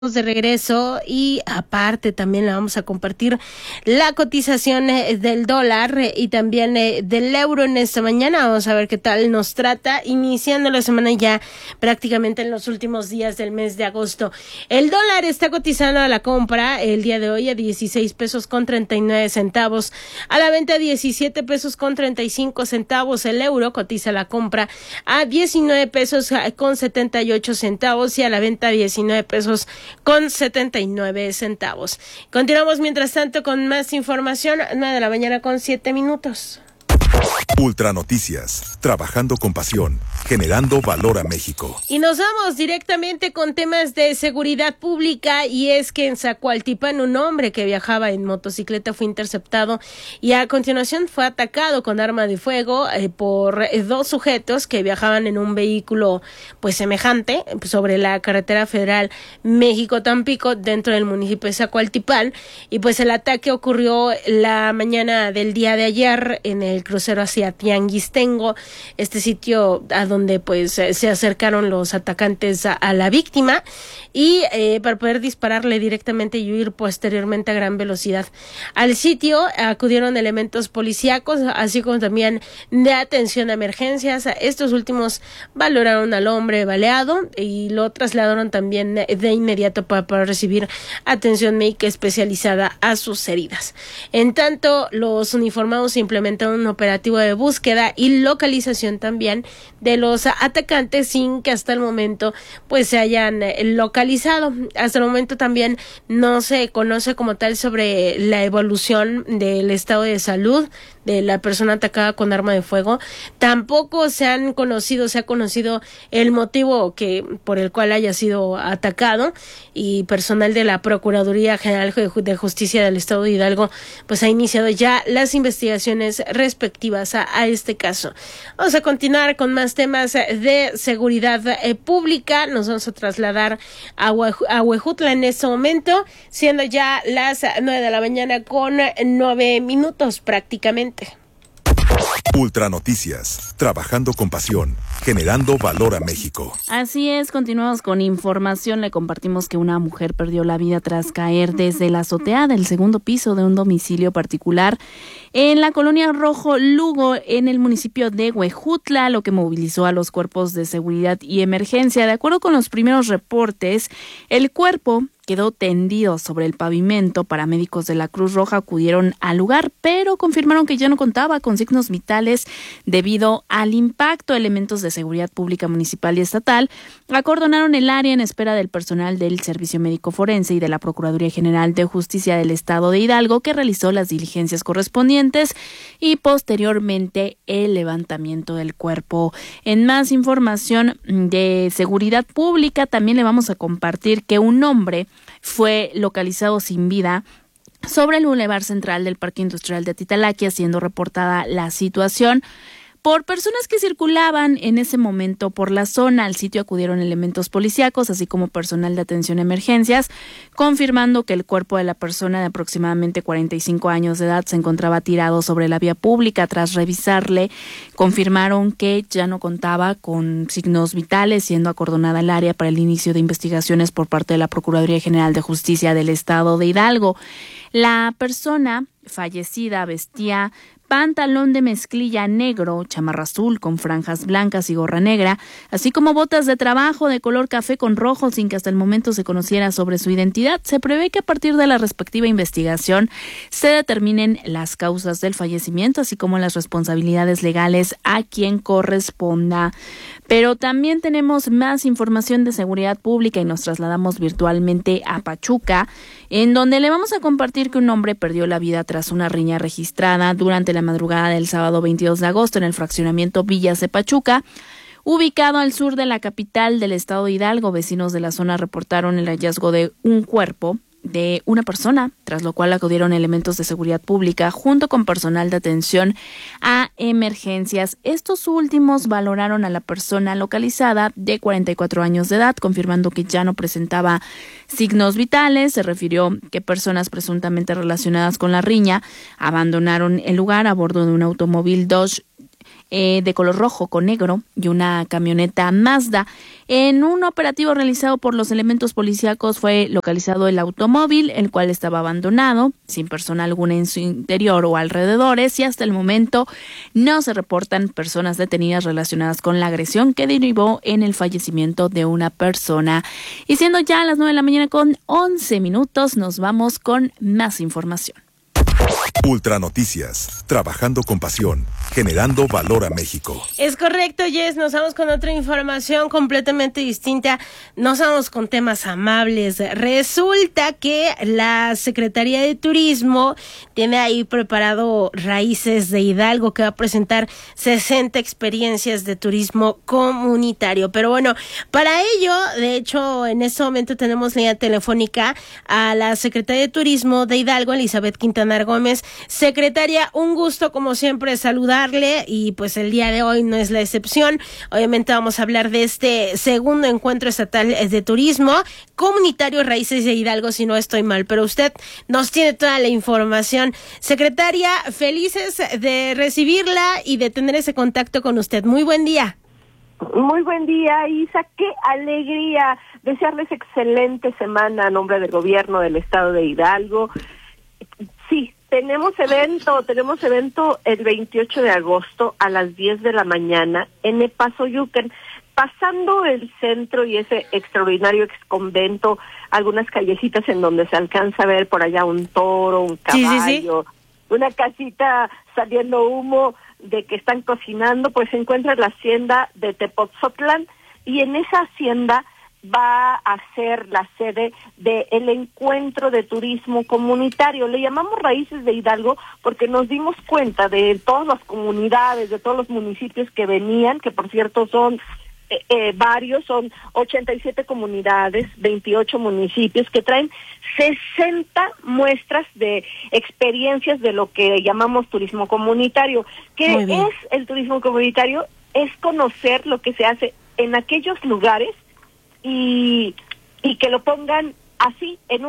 De regreso y aparte también le vamos a compartir la cotización del dólar y también del euro en esta mañana. Vamos a ver qué tal nos trata iniciando la semana ya prácticamente en los últimos días del mes de agosto. El dólar está cotizando a la compra el día de hoy a 16 pesos con 39 centavos, a la venta 17 pesos con 35 centavos. El euro cotiza a la compra a 19 pesos con 78 centavos y a la venta 19 pesos con 79 centavos. Continuamos mientras tanto con más información, 9 de la mañana con 7 minutos. Ultra Noticias, trabajando con pasión, generando valor a México. Y nos vamos directamente con temas de seguridad pública, y es que en Zacualtipán un hombre que viajaba en motocicleta fue interceptado y a continuación fue atacado con arma de fuego por dos sujetos que viajaban en un vehículo pues semejante sobre la carretera federal México-Tampico dentro del municipio de Zacualtipán, y pues el ataque ocurrió la mañana del día de ayer en el crucero hacia Tianguistengo, este sitio a donde pues se acercaron los atacantes a la víctima y para poder dispararle directamente y huir posteriormente a gran velocidad. Al sitio acudieron elementos policíacos, así como también de atención a emergencias. Estos últimos valoraron al hombre baleado y lo trasladaron también de inmediato para recibir atención médica especializada a sus heridas. En tanto, los uniformados implementaron un operativo de búsqueda y localización también de los atacantes sin que hasta el momento pues se hayan localizado. Hasta el momento también no se conoce como tal sobre la evolución del estado de salud de la persona atacada con arma de fuego. Tampoco se ha conocido el motivo por el cual haya sido atacado, y personal de la Procuraduría General de Justicia del Estado de Hidalgo pues ha iniciado ya las investigaciones respectivas a este caso. Vamos a continuar con más temas de seguridad pública. Nos vamos a trasladar a Huejutla en este momento, siendo ya las 9 de la mañana con 9 minutos prácticamente. Ultra Noticias, trabajando con pasión, generando valor a México. Así es, continuamos con información. Le compartimos que una mujer perdió la vida tras caer desde la azotea del segundo piso de un domicilio particular en la colonia Rojo Lugo, en el municipio de Huejutla, lo que movilizó a los cuerpos de seguridad y emergencia. De acuerdo con los primeros reportes, el cuerpo quedó tendido sobre el pavimento. Paramédicos de la Cruz Roja acudieron al lugar, pero confirmaron que ya no contaba con signos vitales debido al impacto. Elementos de seguridad pública municipal y estatal acordonaron el área en espera del personal del Servicio Médico Forense y de la Procuraduría General de Justicia del Estado de Hidalgo, que realizó las diligencias correspondientes y posteriormente el levantamiento del cuerpo. En más información de seguridad pública, también le vamos a compartir que un hombre fue localizado sin vida sobre el bulevar central del Parque Industrial de Atitalaquia, siendo reportada la situación por personas que circulaban en ese momento por la zona. Al sitio acudieron elementos policíacos, así como personal de atención a emergencias, confirmando que el cuerpo de la persona de aproximadamente 45 años de edad se encontraba tirado sobre la vía pública. Tras revisarle, confirmaron que ya no contaba con signos vitales, siendo acordonada el área para el inicio de investigaciones por parte de la Procuraduría General de Justicia del Estado de Hidalgo. La persona fallecida vestía pantalón de mezclilla negro, chamarra azul con franjas blancas y gorra negra, así como botas de trabajo de color café con rojo, sin que hasta el momento se conociera sobre su identidad. Se prevé que a partir de la respectiva investigación se determinen las causas del fallecimiento, así como las responsabilidades legales a quien corresponda. Pero también tenemos más información de seguridad pública y nos trasladamos virtualmente a Pachuca, en donde le vamos a compartir que un hombre perdió la vida tras una riña registrada durante la madrugada del sábado 22 de agosto en el fraccionamiento Villas de Pachuca, ubicado al sur de la capital del estado de Hidalgo. Vecinos de la zona reportaron el hallazgo de un cuerpo de una persona, tras lo cual acudieron elementos de seguridad pública junto con personal de atención a emergencias. Estos últimos valoraron a la persona localizada de 44 años de edad, confirmando que ya no presentaba signos vitales. Se refirió que personas presuntamente relacionadas con la riña abandonaron el lugar a bordo de un automóvil Dodge de color rojo con negro y una camioneta Mazda. En un operativo realizado por los elementos policíacos fue localizado el automóvil, el cual estaba abandonado, sin persona alguna en su interior o alrededores, y hasta el momento no se reportan personas detenidas relacionadas con la agresión que derivó en el fallecimiento de una persona. Y siendo ya las 9:11 a.m, nos vamos con más información. Ultranoticias, trabajando con pasión, generando valor a México. Es correcto, Jess, nos vamos con otra información completamente distinta, nos vamos con temas amables. Resulta que la Secretaría de Turismo tiene ahí preparado Raíces de Hidalgo, que va a presentar 60 experiencias de turismo comunitario. Pero bueno, para ello, de hecho, en este momento tenemos línea telefónica a la Secretaria de Turismo de Hidalgo, Elizabeth Quintanar Gómez. Secretaria, un gusto como siempre saludarle, y pues el día de hoy no es la excepción. Obviamente vamos a hablar de este segundo encuentro estatal de turismo comunitario Raíces de Hidalgo, si no estoy mal, pero usted nos tiene toda la información. Secretaria, felices de recibirla y de tener ese contacto con usted. Muy buen día. Muy buen día, Isa, qué alegría desearles excelente semana a nombre del gobierno del estado de Hidalgo. Sí, tenemos evento el 28 de agosto a las 10 de la mañana en Epazoyucan, pasando el centro y ese extraordinario exconvento, algunas callecitas en donde se alcanza a ver por allá un toro, un caballo, sí. Una casita saliendo humo de que están cocinando, pues se encuentra la hacienda de Tepoztlán, y en esa hacienda va a ser la sede del encuentro de turismo comunitario. Le llamamos Raíces de Hidalgo porque nos dimos cuenta de todas las comunidades, de todos los municipios que venían, que por cierto son varios, son 87 comunidades, 28 municipios, que traen 60 muestras de experiencias de lo que llamamos turismo comunitario. ¿Qué es el turismo comunitario? Es conocer lo que se hace en aquellos lugares y que lo pongan así en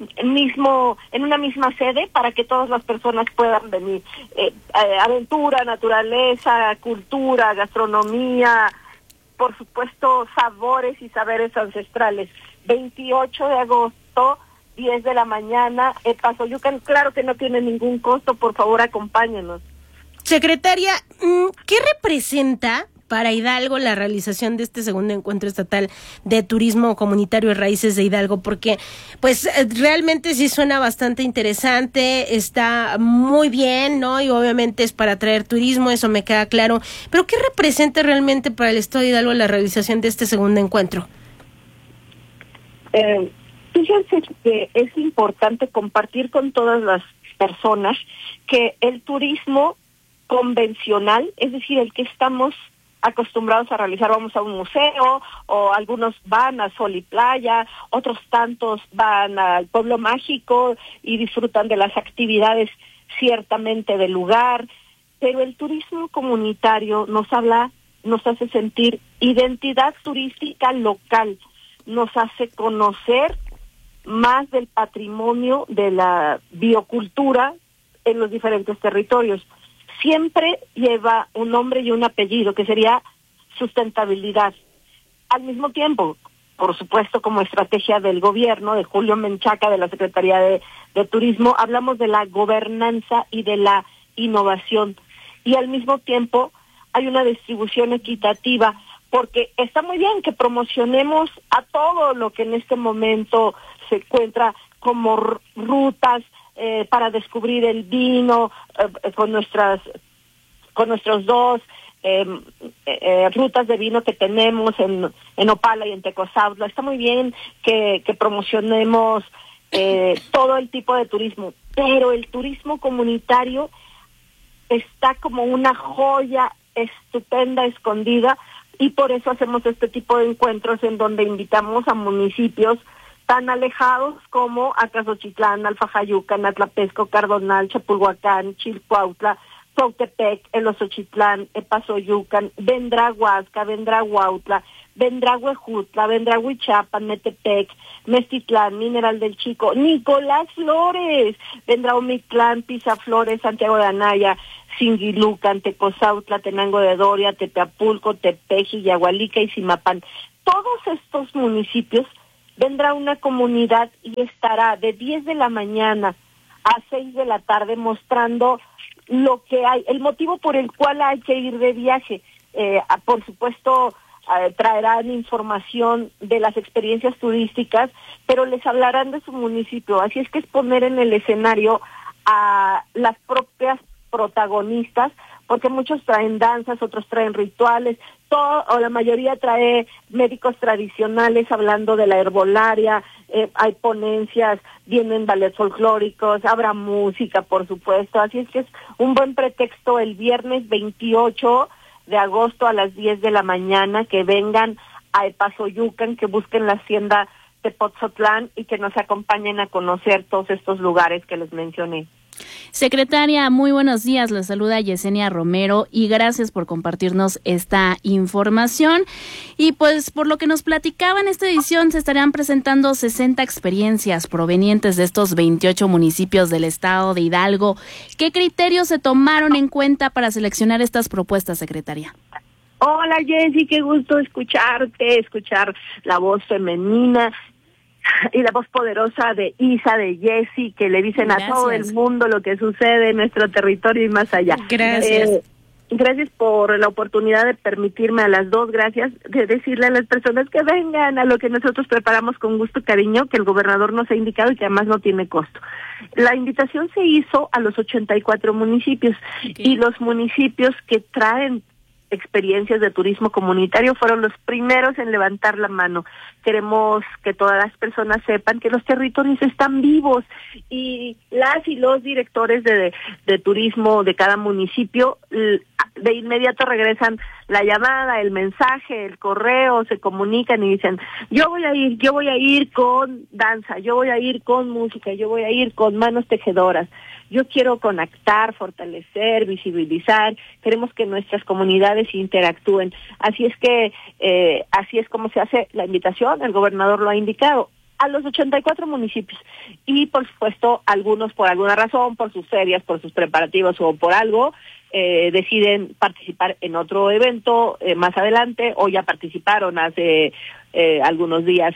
una misma sede para que todas las personas puedan venir. Aventura, naturaleza, cultura, gastronomía, por supuesto sabores y saberes ancestrales. 28 de agosto, 10 de la mañana, Epazoyucan, claro que no tiene ningún costo, por favor acompáñenos. Secretaria, ¿qué representa para Hidalgo la realización de este segundo encuentro estatal de turismo comunitario Raíces de Hidalgo? Porque pues realmente sí suena bastante interesante, está muy bien, ¿no? Y obviamente es para atraer turismo, eso me queda claro, pero ¿qué representa realmente para el estado de Hidalgo la realización de este segundo encuentro? Fíjense que es importante compartir con todas las personas que el turismo convencional, es decir, el que estamos acostumbrados a realizar, vamos a un museo, o algunos van a Sol y Playa, otros tantos van al pueblo mágico y disfrutan de las actividades ciertamente del lugar, pero el turismo comunitario nos hace sentir identidad turística local, nos hace conocer más del patrimonio de la biocultura en los diferentes territorios. Siempre lleva un nombre y un apellido, que sería sustentabilidad. Al mismo tiempo, por supuesto, como estrategia del gobierno, de Julio Menchaca, de la Secretaría de Turismo, hablamos de la gobernanza y de la innovación. Y al mismo tiempo hay una distribución equitativa, porque está muy bien que promocionemos a todo lo que en este momento se encuentra como rutas para descubrir el vino, con nuestros dos rutas de vino que tenemos en Opala y en Tecozautla. Está muy bien que promocionemos todo el tipo de turismo, pero el turismo comunitario está como una joya estupenda, escondida, y por eso hacemos este tipo de encuentros en donde invitamos a municipios tan alejados como Acasochitlán, Alfajayucan, Atlapesco, Cardonal, Chapulhuacán, Chilcuautla, Cuautepec, Elosochitlán, Epazoyucan, vendrá Huasca, vendrá Huautla, vendrá Huejutla, vendrá Huichapan, Metepec, Mestitlán, Mineral del Chico, Nicolás Flores, vendrá Omitlán, Pisa Flores, Santiago de Anaya, Singilucan, Tecozautla, Tenango de Doria, Tepeapulco, Tepeji, Yagualica y Zimapán. Todos estos municipios vendrá una comunidad y estará de 10 de la mañana a 6 de la tarde mostrando lo que hay, el motivo por el cual hay que ir de viaje. Por supuesto, traerán información de las experiencias turísticas, pero les hablarán de su municipio. Así es que es poner en el escenario a las propias protagonistas, porque muchos traen danzas, otros traen rituales, o la mayoría trae médicos tradicionales hablando de la herbolaria, hay ponencias, vienen ballets folclóricos, habrá música, por supuesto, así es que es un buen pretexto el viernes 28 de agosto a las 10 de la mañana, que vengan a Epazoyucan, que busquen la hacienda Tepotzotlán y que nos acompañen a conocer todos estos lugares que les mencioné. Secretaria, muy buenos días, les saluda Yesenia Romero y gracias por compartirnos esta información. Y pues por lo que nos platicaba en esta edición se estarán presentando 60 experiencias provenientes de estos 28 municipios del estado de Hidalgo. ¿Qué criterios se tomaron en cuenta para seleccionar estas propuestas, secretaria? Hola Jessy, qué gusto escucharte, escuchar la voz femenina y la voz poderosa de Isa, de Jessy, que le dicen a todo el mundo lo que sucede en nuestro territorio y más allá. Gracias. Gracias por la oportunidad de permitirme a las dos, gracias, de decirle a las personas que vengan a lo que nosotros preparamos con gusto y cariño, que el gobernador nos ha indicado y que además no tiene costo. La invitación se hizo a los 84 municipios, y los municipios que traen experiencias de turismo comunitario fueron los primeros en levantar la mano. Queremos que todas las personas sepan que los territorios están vivos y las y los directores de turismo de cada municipio de inmediato regresan la llamada, el mensaje, el correo, se comunican y dicen, yo voy a ir con danza, yo voy a ir con música, yo voy a ir con manos tejedoras. Yo quiero conectar, fortalecer, visibilizar, queremos que nuestras comunidades interactúen. Así es que, así es como se hace la invitación, el gobernador lo ha indicado, a los 84 municipios. Y por supuesto, algunos por alguna razón, por sus ferias, por sus preparativos o por algo, deciden participar en otro evento más adelante, o ya participaron hace algunos días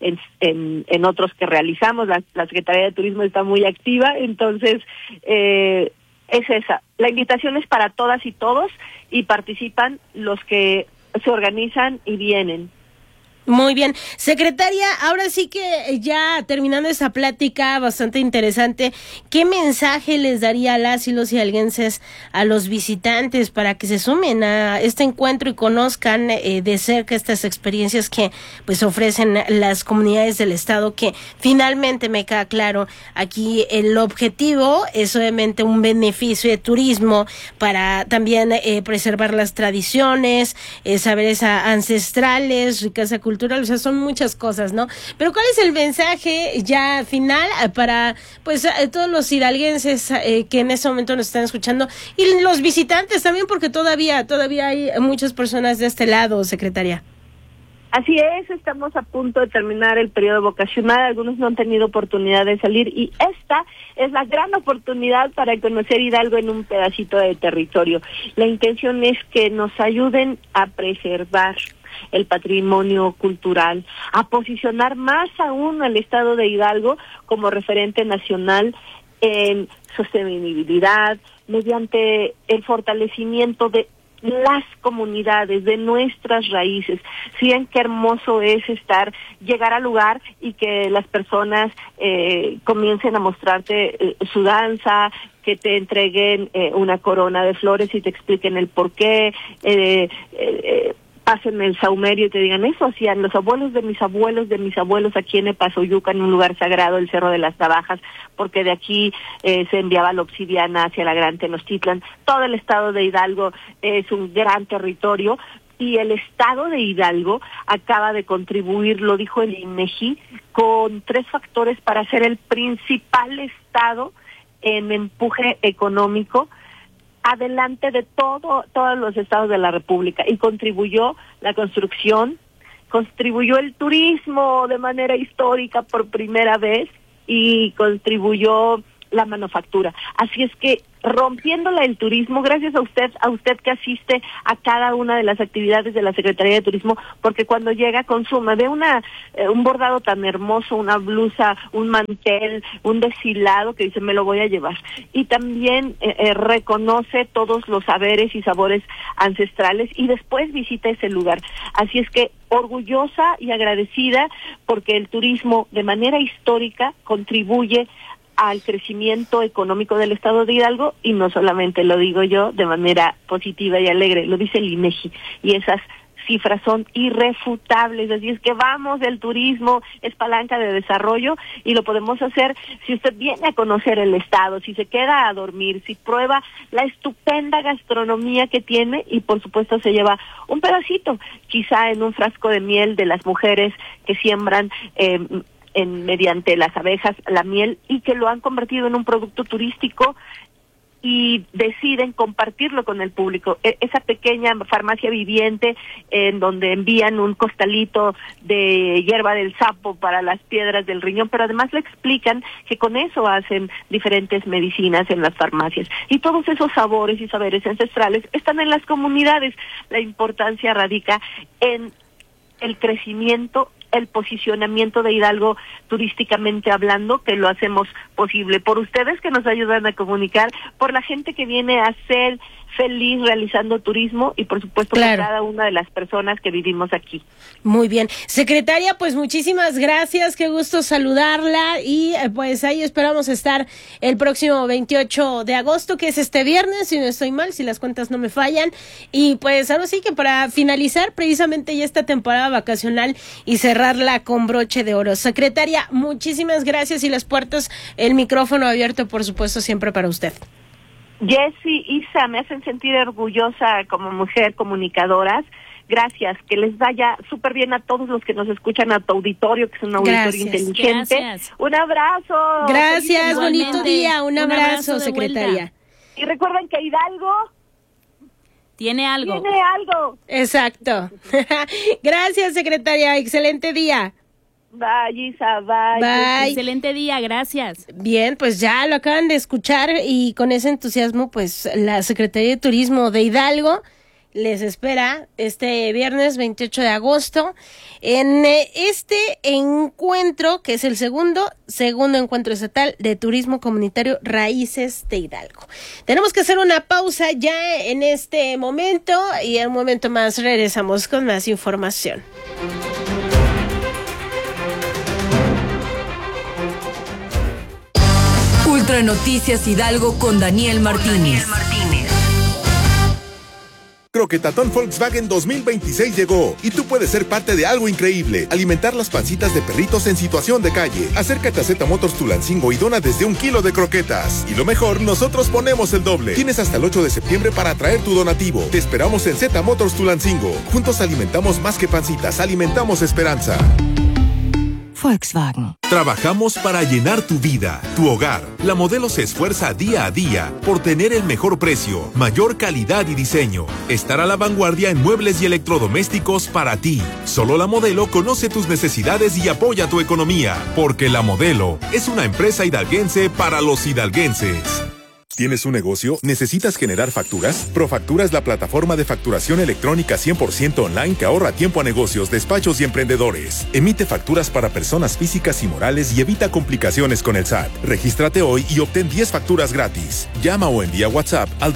en otros que realizamos. La Secretaría de Turismo está muy activa, entonces es esa. La invitación es para todas y todos, y participan los que se organizan y vienen. Muy bien. Secretaria, ahora sí que ya terminando esta plática bastante interesante, ¿qué mensaje les daría a las y los hidalguenses, a los visitantes, para que se sumen a este encuentro y conozcan de cerca estas experiencias que pues ofrecen las comunidades del estado, que finalmente me queda claro, aquí el objetivo es obviamente un beneficio de turismo para también preservar las tradiciones, saberes ancestrales, riqueza cultural, o sea, son muchas cosas, ¿no? Pero ¿cuál es el mensaje ya final para pues todos los hidalguenses que en este momento nos están escuchando, y los visitantes también, porque todavía hay muchas personas de este lado, secretaria? Así es, estamos a punto de terminar el periodo vocacional, algunos no han tenido oportunidad de salir, y esta es la gran oportunidad para conocer Hidalgo en un pedacito de territorio. La intención es que nos ayuden a preservar el patrimonio cultural, a posicionar más aún al estado de Hidalgo como referente nacional en sostenibilidad, mediante el fortalecimiento de las comunidades, de nuestras raíces. Si ven qué hermoso es llegar al lugar y que las personas comiencen a mostrarte su danza, que te entreguen una corona de flores y te expliquen el porqué, pasen el saumerio y te digan, eso hacían los abuelos de mis abuelos aquí en Epazoyucan, en un lugar sagrado, el Cerro de las Navajas, porque de aquí se enviaba la obsidiana hacia la Gran Tenochtitlan. Todo el estado de Hidalgo es un gran territorio, y el estado de Hidalgo acaba de contribuir, lo dijo el INEGI, con 3 factores para ser el principal estado en empuje económico adelante de todos los estados de la República, y contribuyó la construcción, contribuyó el turismo de manera histórica por primera vez y contribuyó la manufactura. Así es que rompiéndola el turismo, gracias a usted que asiste a cada una de las actividades de la Secretaría de Turismo, porque cuando llega consuma, ve un bordado tan hermoso, una blusa, un mantel, un deshilado que dice me lo voy a llevar. Y también reconoce todos los saberes y sabores ancestrales y después visita ese lugar. Así es que orgullosa y agradecida porque el turismo de manera histórica contribuye al crecimiento económico del estado de Hidalgo, y no solamente lo digo yo de manera positiva y alegre, lo dice el INEGI, y esas cifras son irrefutables. Así es que vamos, el turismo es palanca de desarrollo y lo podemos hacer si usted viene a conocer el estado, si se queda a dormir, si prueba la estupenda gastronomía que tiene y por supuesto se lleva un pedacito, quizá en un frasco de miel de las mujeres que siembran mediante las abejas la miel y que lo han convertido en un producto turístico y deciden compartirlo con el público. Esa pequeña farmacia viviente en donde envían un costalito de hierba del sapo para las piedras del riñón, pero además le explican que con eso hacen diferentes medicinas en las farmacias. Y todos esos sabores y saberes ancestrales están en las comunidades. La importancia radica en el crecimiento, el posicionamiento de Hidalgo turísticamente hablando, que lo hacemos posible por ustedes que nos ayudan a comunicar, por la gente que viene a ser feliz realizando turismo y por supuesto claro, por cada una de las personas que vivimos aquí. Muy bien. Secretaria, pues muchísimas gracias, qué gusto saludarla y pues ahí esperamos estar el próximo 28 de agosto, que es este viernes, si no estoy mal, si las cuentas no me fallan, y pues ahora sí que para finalizar precisamente ya esta temporada vacacional y cerrarla con broche de oro. Secretaria, muchísimas gracias y las puertas, el micrófono abierto por supuesto siempre para usted. Jessy, Isa, me hacen sentir orgullosa como mujer comunicadoras. Gracias, que les vaya súper bien a todos los que nos escuchan, a tu auditorio, que es un auditorio inteligente. Gracias. Un abrazo. Gracias, bonito día, un abrazo, secretaria. Vuelta. Y recuerden que Hidalgo tiene algo. Tiene algo. Exacto. Gracias, secretaria, excelente día. Bye, Isa, bye. Bye. Excelente día, gracias. Bien, pues ya lo acaban de escuchar y con ese entusiasmo, pues la Secretaría de Turismo de Hidalgo les espera este viernes 28 de agosto en este encuentro, que es el segundo encuentro estatal de turismo comunitario Raíces de Hidalgo. Tenemos que hacer una pausa ya en este momento y en un momento más regresamos con más información. Ultra Noticias Hidalgo con Daniel Martínez. Croquetatón Volkswagen 2026 llegó y tú puedes ser parte de algo increíble. Alimentar las pancitas de perritos en situación de calle. Acércate a Z Motors Tulancingo y dona desde 1 kilo de croquetas. Y lo mejor, nosotros ponemos el doble. Tienes hasta el 8 de septiembre para traer tu donativo. Te esperamos en Z Motors Tulancingo. Juntos alimentamos más que pancitas, alimentamos esperanza. Volkswagen. Trabajamos para llenar tu vida, tu hogar. La Modelo se esfuerza día a día por tener el mejor precio, mayor calidad y diseño. Estar a la vanguardia en muebles y electrodomésticos para ti. Solo La Modelo conoce tus necesidades y apoya tu economía, porque La Modelo es una empresa hidalguense para los hidalguenses. ¿Tienes un negocio? ¿Necesitas generar facturas? Profactura es la plataforma de facturación electrónica 100% online que ahorra tiempo a negocios, despachos y emprendedores. Emite facturas para personas físicas y morales y evita complicaciones con el SAT. Regístrate hoy y obtén 10 facturas gratis. Llama o envía WhatsApp al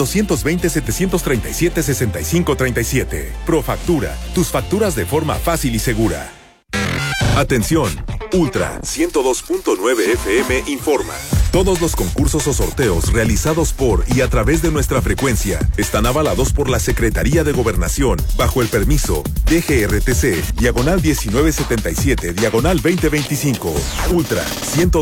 220-737-6537. Profactura, tus facturas de forma fácil y segura. Atención, Ultra 102.9 FM informa. Todos los concursos o sorteos realizados por y a través de nuestra frecuencia están avalados por la Secretaría de Gobernación bajo el permiso DGRTC, diagonal 1977, diagonal 2025. Ultra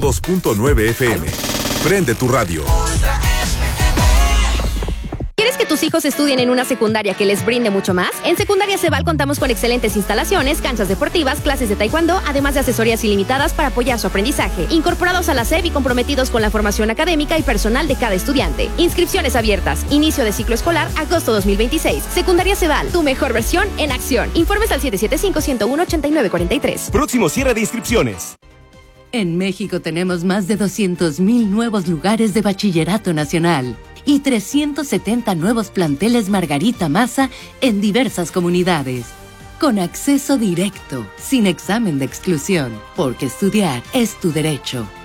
102.9 FM. Prende tu radio. ¿Quieres que tus tus hijos estudien en una secundaria que les brinde mucho más? En Secundaria Ceval contamos con excelentes instalaciones, canchas deportivas, clases de taekwondo, además de asesorías ilimitadas para apoyar su aprendizaje. Incorporados a la SEP y comprometidos con la formación académica y personal de cada estudiante. Inscripciones abiertas. Inicio de ciclo escolar, agosto 2026. Secundaria Ceval, tu mejor versión en acción. Informes al 775-101-8943. Próximo cierre de inscripciones. En México tenemos más de 200,000 nuevos lugares de bachillerato nacional y 370 nuevos planteles Margarita Maza en diversas comunidades. Con acceso directo, sin examen de exclusión, porque estudiar es tu derecho.